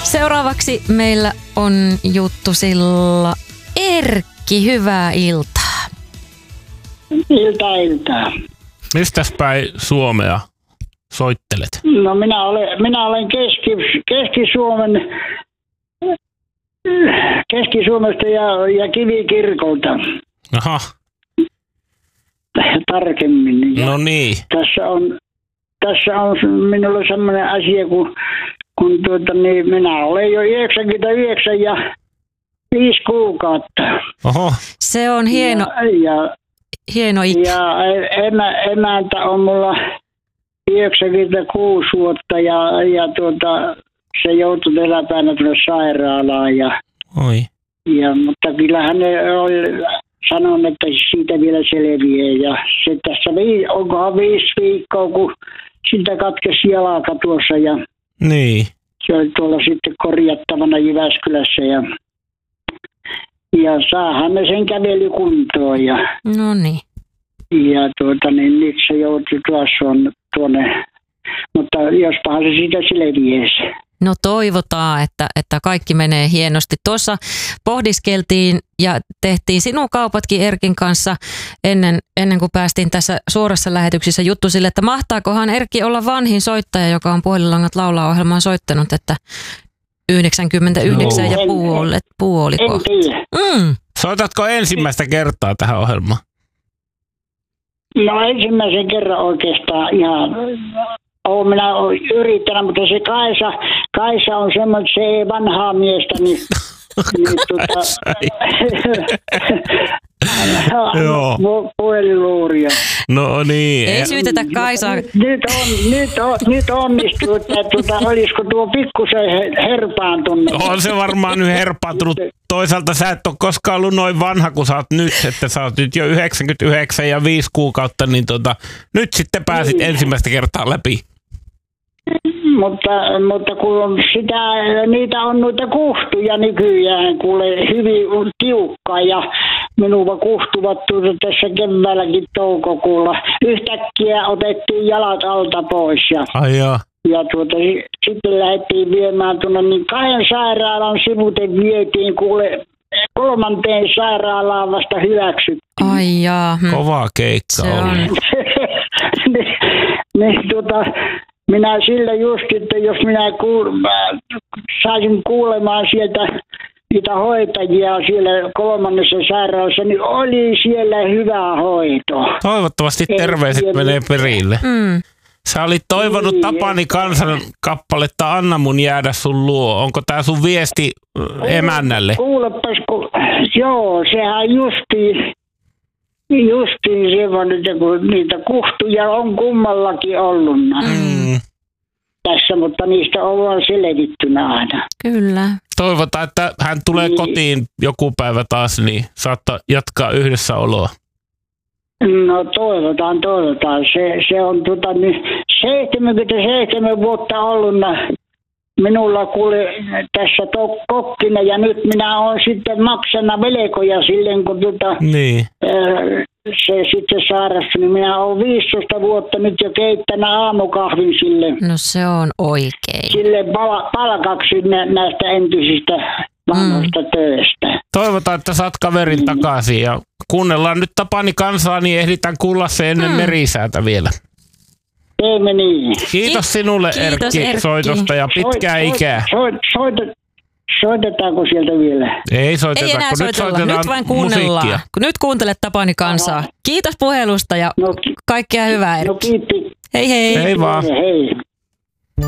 Seuraavaksi meillä on juttusilla Erkki, hyvää iltaa. Iltaa. Mistäs päin Suomea soittelet? No minä olen Keski-Suomen Keski-Suomesta ja Kivikirkolta. Aha. Tarkemmin. Ja no niin. Tässä on minulla semmoinen asia, kun minä olen jo 99 ja 5 kuukautta. Oho. Se on hieno ikä. Ja emäntä on mulla 96 vuotta ja se joutui tänä päivänä tuonne sairaalaan. Oi. Mutta kyllähän ne oli sanonut, että siitä vielä selviää. Ja se tässä onkohan 5 viikkoa, kun siltä katkesi jalka tuossa ja niin. Se oli tuolla sitten korjattavana Jyväskylässä ja saahan ne sen kävelykuntoon no niin. Ja nyt se joutui tuonne, mutta jospahan se siitä selviää. No toivotaan, että kaikki menee hienosti. Tuossa pohdiskeltiin ja tehtiin sinun kaupatkin Erkin kanssa ennen kuin päästiin tässä suorassa lähetyksessä juttu sille, että mahtaakohan Erkki olla vanhin soittaja, joka on Puhelinlangat laulaa -ohjelmaan soittanut, että 99 ja puoliko. En tiedä. Soitatko ensimmäistä kertaa tähän ohjelmaan? No ensimmäisen kerran oikeastaan ihan. Olen minä yrittänyt, mutta se Kaisa on semmoinen, että se ei vanhaa miestä, niin puhelinluuria. No niin. Ei syytetä Kaisaa. Nyt onnistuu, että olisiko tuo pikkusen herpaantunut. On se varmaan nyt herpaantunut. Toisaalta sä et ole koskaan ollut noin vanha kuin sä oot nyt, että sä oot nyt jo 99 ja 5 kuukautta, niin nyt sitten pääsit ensimmäistä kertaa läpi. Mutta kun niitä on noita kuhtuja nykyään, kuule hyvin tiukkaa ja minua kuhtuvat tässä keväälläkin toukokuulla. Yhtäkkiä otettiin jalat alta pois ja sitten lähdettiin viemään tuonne, niin 2 sairaalan sivuten vietiin, kuule 3. sairaalaan vasta hyväksyttiin. Ai jaa. Kova keikka oli. Minä sillä just, että jos minä saisin kuulemaan sieltä niitä hoitajia siellä 3. sairaalassa, niin oli siellä hyvä hoito. Toivottavasti terveiset menee perille. Sä olit toivonut Tapani Kansan kappaletta Anna mun jäädä sun luo. Onko tää sun viesti emännälle? Kuulepas, joo, sehän justiin semmoinen, kun niitä kuhtuja on kummallakin ollut tässä, mutta niistä ollaan selvittynä aina. Kyllä. Toivotaan, että hän tulee kotiin joku päivä taas, niin saattaa jatkaa yhdessä oloa. No toivotaan. Se on 77 vuotta ollut minulla kuule tässä kokkina ja nyt minä olen sitten maksana velkoja silleen, kun niin. Se sitten sairastui, niin minä olen 15 vuotta nyt jo keittänyt aamukahvin sille. No se on oikein. Sille palkaksi näistä entisistä vanhoista töistä. Toivotaan, että saat kaverin takaisin ja kuunnellaan nyt Tapani Kansaa, niin ehditään kuulla se ennen merisäätä vielä. Teemme niin. Kiitos sinulle Erkki soitosta ja pitkää ikää. Soitetaanko sieltä vielä? Ei soiteta, ei enää kun soitella. Nyt vain kuunnellaan. Musiikkia. Nyt kuuntelet Tapani Kansaa. Kiitos puhelusta ja kaikkea hyvää, Erkki. No kiitos. Hei hei. Hei vaan. Hei.